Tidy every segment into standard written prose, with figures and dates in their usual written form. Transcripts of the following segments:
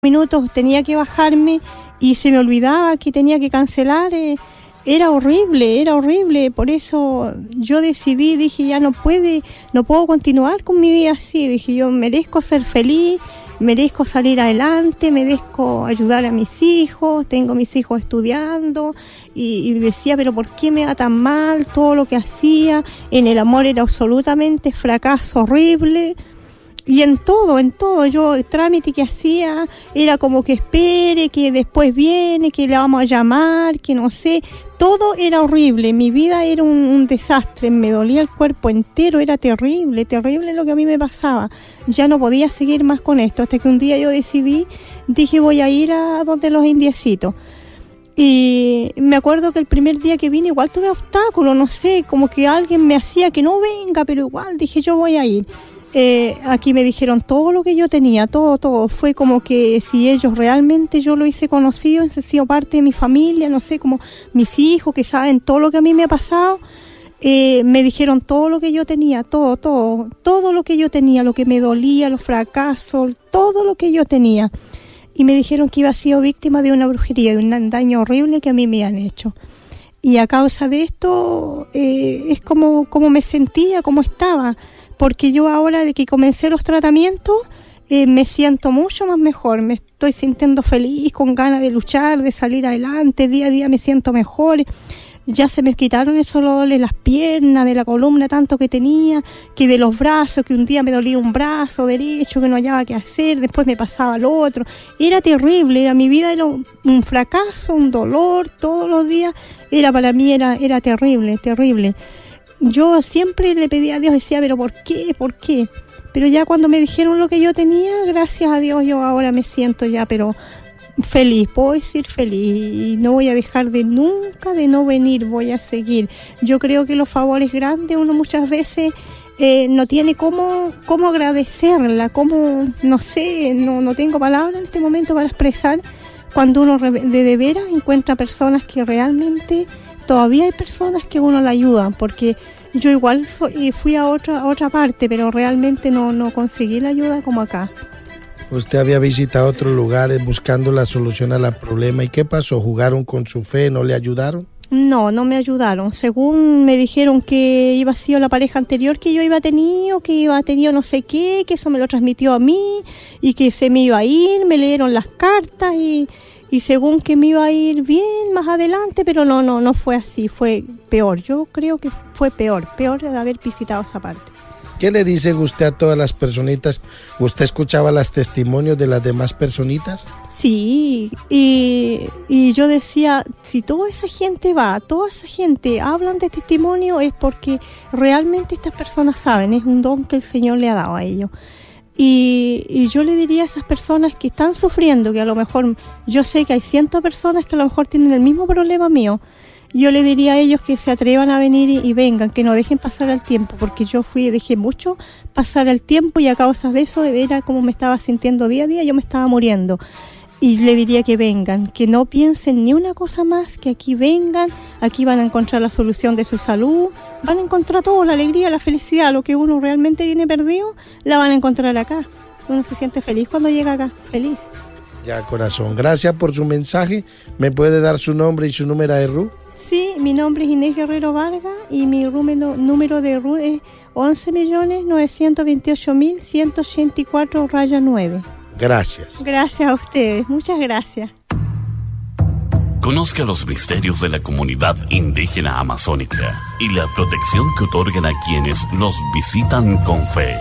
minutos tenía que bajarme y se me olvidaba que tenía que cancelar. Era horrible, por eso yo decidí, dije ya no puedo continuar con mi vida así, dije yo merezco ser feliz, merezco salir adelante, merezco ayudar a mis hijos, tengo mis hijos estudiando y decía, pero ¿por qué me va tan mal? Todo lo que hacía en el amor era absolutamente fracaso horrible. Y en todo, yo el trámite que hacía era como que espere, que después viene, que le vamos a llamar, que no sé, todo era horrible, mi vida era un desastre, me dolía el cuerpo entero, era terrible lo que a mí me pasaba, ya no podía seguir más con esto, hasta que un día yo decidí, dije voy a ir a donde los indiecitos. Y me acuerdo que el primer día que vine igual tuve obstáculos, no sé, como que alguien me hacía que no venga, pero igual dije yo voy a ir. Aquí me dijeron todo lo que yo tenía, todo, fue como que si ellos realmente yo lo hice conocido, han sido parte de mi familia, no sé, como mis hijos que saben todo lo que a mí me ha pasado, me dijeron todo lo que yo tenía, todo lo que yo tenía, lo que me dolía, los fracasos, todo lo que yo tenía, y me dijeron que iba sido víctima de una brujería, de un daño horrible que a mí me han hecho. Y a causa de esto es como me sentía, como estaba, porque yo ahora de que comencé los tratamientos me siento mucho más mejor, me estoy sintiendo feliz, con ganas de luchar, de salir adelante, día a día me siento mejor, ya se me quitaron esos dolores de las piernas, de la columna tanto que tenía, que de los brazos, que un día me dolía un brazo derecho, que no hallaba qué hacer, después me pasaba lo otro, era terrible, mi vida era un fracaso, un dolor, todos los días, para mí era terrible. Yo siempre le pedía a Dios, decía, pero ¿por qué? Pero ya cuando me dijeron lo que yo tenía, gracias a Dios, yo ahora me siento ya, pero feliz, puedo decir feliz, y no voy a dejar nunca de no venir, voy a seguir. Yo creo que los favores grandes uno muchas veces no tiene cómo agradecerla, no sé, no tengo palabras en este momento para expresar cuando uno de veras encuentra personas que realmente... Todavía hay personas que uno la ayudan, porque yo igual fui a otra parte, pero realmente no conseguí la ayuda como acá. Usted había visitado otros lugares buscando la solución al problema. ¿Y qué pasó? ¿Jugaron con su fe? ¿No le ayudaron? No me ayudaron. Según me dijeron que iba a ser la pareja anterior que yo iba a tenido no sé qué, que eso me lo transmitió a mí y que se me iba a ir, me leyeron las cartas y según que me iba a ir bien más adelante, pero no fue así, fue peor. Yo creo que fue peor de haber visitado esa parte. ¿Qué le dice usted a todas las personitas? ¿Usted escuchaba los testimonios de las demás personitas? Sí, y yo decía, si toda esa gente hablan de testimonio, es porque realmente estas personas saben, es un don que el Señor le ha dado a ellos. Y yo le diría a esas personas que están sufriendo, que a lo mejor, yo sé que hay cientos de personas que a lo mejor tienen el mismo problema mío, yo le diría a ellos que se atrevan a venir y vengan, que no dejen pasar el tiempo, porque yo dejé mucho pasar el tiempo y a causa de eso era como me estaba sintiendo día a día, yo me estaba muriendo. Y le diría que vengan, que no piensen ni una cosa más, que aquí vengan, aquí van a encontrar la solución de su salud, van a encontrar todo, la alegría, la felicidad, lo que uno realmente tiene perdido, la van a encontrar acá. Uno se siente feliz cuando llega acá, feliz. Ya, corazón, gracias por su mensaje. ¿Me puede dar su nombre y su número de RU? Sí, mi nombre es Inés Guerrero Vargas y mi número de RU es 11.928.184-9. Gracias. Gracias a ustedes, muchas gracias. Conozca los misterios de la comunidad indígena amazónica y la protección que otorgan a quienes los visitan con fe.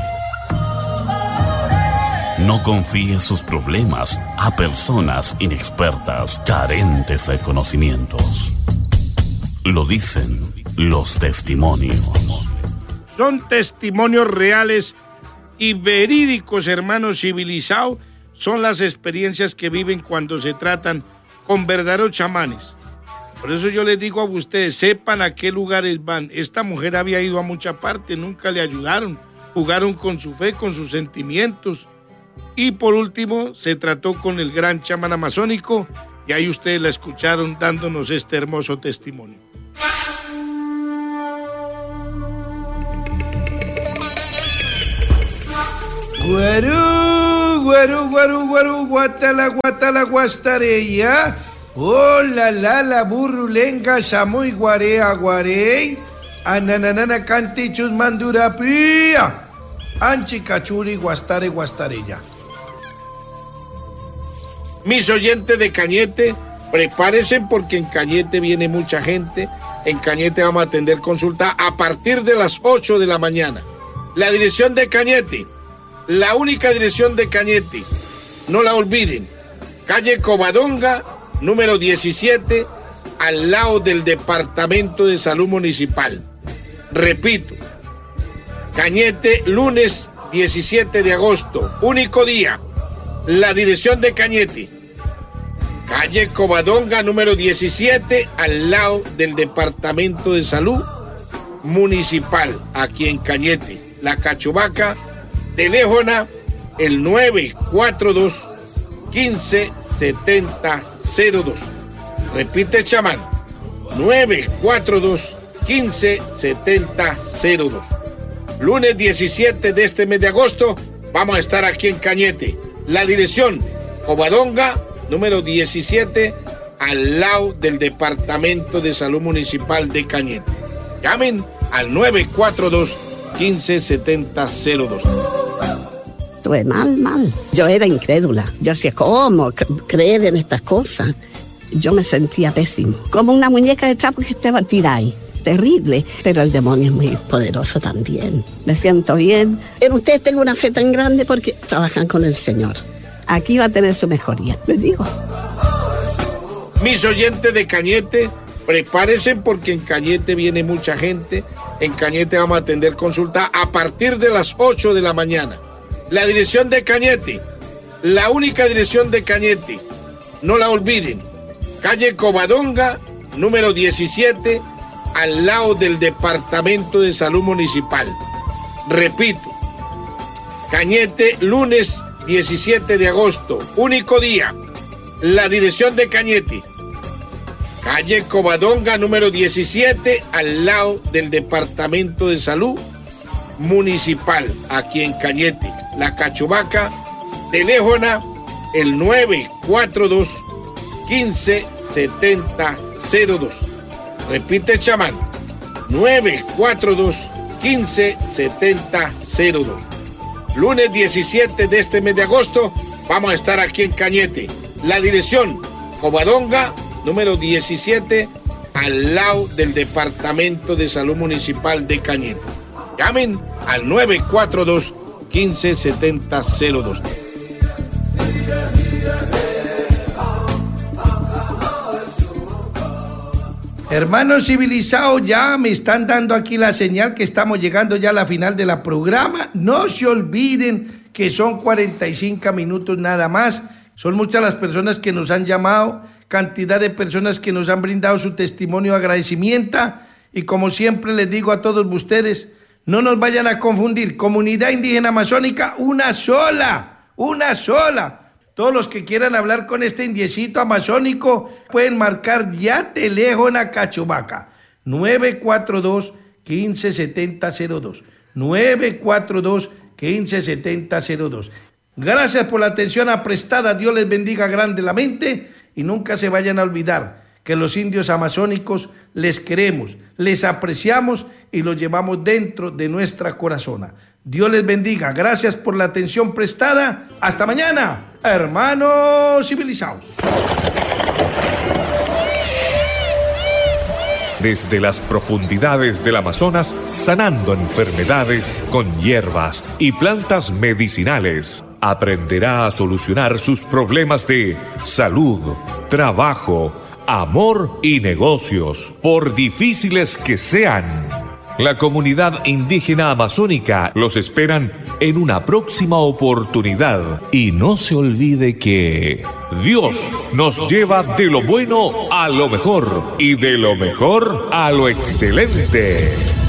No confíe sus problemas a personas inexpertas, carentes de conocimientos. Lo dicen los testimonios. Son testimonios reales y verídicos, hermanos civilizados. Son las experiencias que viven cuando se tratan con verdaderos chamanes. Por eso yo les digo a ustedes, sepan a qué lugares van. Esta mujer había ido a mucha parte, nunca le ayudaron. Jugaron con su fe, con sus sentimientos. Y por último, se trató con el gran chamán amazónico. Y ahí ustedes la escucharon dándonos este hermoso testimonio. Guarú, Guaru, guatala, guastareya. Oh, la burrulenga, samuy, guarea, guarey. Ananana, cantichus, mandurapia. Anchi, cachuri, guastareya. Mis oyentes de Cañete, prepárense porque en Cañete viene mucha gente. En Cañete vamos a atender consulta a partir de las 8 de la mañana. La dirección de Cañete, la única dirección de Cañete, no la olviden. Calle Covadonga, número 17, al lado del Departamento de Salud Municipal. Repito, Cañete, lunes 17 de agosto, único día. La dirección de Cañete, calle Covadonga, número 17, al lado del Departamento de Salud Municipal, aquí en Cañete. La Cachubaca, teléfono el 942-157002. Repite, chamán, 942-157002. Lunes 17 de este mes de agosto, vamos a estar aquí en Cañete. La dirección, Covadonga, número 17, al lado del Departamento de Salud Municipal de Cañete. Llamen al 942-157002. Estuve mal. Yo era incrédula. Yo decía, ¿cómo creer en estas cosas? Yo me sentía pésimo. Como una muñeca de trapo que estaba tirada ahí. Terrible. Pero el demonio es muy poderoso también. Me siento bien. En ustedes tengo una fe tan grande porque trabajan con el Señor. Aquí va a tener su mejoría, les digo. Mis oyentes de Cañete, prepárense porque en Cañete viene mucha gente. En Cañete vamos a atender consulta a partir de las 8 de la mañana. La dirección de Cañete, la única dirección de Cañete, no la olviden. Calle Covadonga, número 17, al lado del Departamento de Salud Municipal. Repito, Cañete, lunes 17 de agosto, único día. La dirección de Cañete, calle Covadonga, número 17, al lado del Departamento de Salud Municipal, aquí en Cañete. La Cachubaca, teléfono el 942-157002. Repite, chamán, 942-157002. Lunes 17 de este mes de agosto, vamos a estar aquí en Cañete. La dirección, Covadonga, número 17, al lado del Departamento de Salud Municipal de Cañete. Llamen al 942-157002. Hermanos civilizados, ya me están dando aquí la señal que estamos llegando ya a la final de la programa. No se olviden que son 45 minutos nada más. Son muchas las personas que nos han llamado, cantidad de personas que nos han brindado su testimonio de agradecimiento. Y como siempre les digo a todos ustedes, no nos vayan a confundir. Comunidad Indígena Amazónica, una sola. Todos los que quieran hablar con este indiecito amazónico pueden marcar ya teléfono a Cachubaca 942-157002. 942-157002. Gracias por la atención prestada. Dios les bendiga grandemente y nunca se vayan a olvidar que los indios amazónicos les queremos, les apreciamos y los llevamos dentro de nuestra corazón. Dios les bendiga. Gracias por la atención prestada. Hasta mañana, hermanos civilizados. Desde las profundidades del Amazonas, sanando enfermedades con hierbas y plantas medicinales, aprenderá a solucionar sus problemas de salud, trabajo, amor y negocios, por difíciles que sean. La comunidad indígena amazónica los esperan en una próxima oportunidad. Y no se olvide que Dios nos lleva de lo bueno a lo mejor y de lo mejor a lo excelente.